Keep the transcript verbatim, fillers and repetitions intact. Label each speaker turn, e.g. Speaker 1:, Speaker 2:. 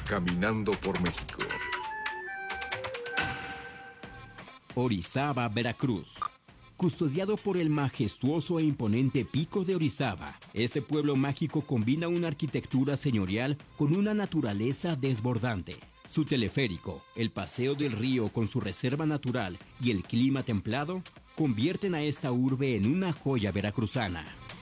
Speaker 1: Caminando por México.
Speaker 2: Orizaba, Veracruz. Custodiado por el majestuoso e imponente Pico de Orizaba, este pueblo mágico combina una arquitectura señorial con una naturaleza desbordante. Su teleférico, el paseo del río con su reserva natural y el clima templado convierten a esta urbe en una joya veracruzana.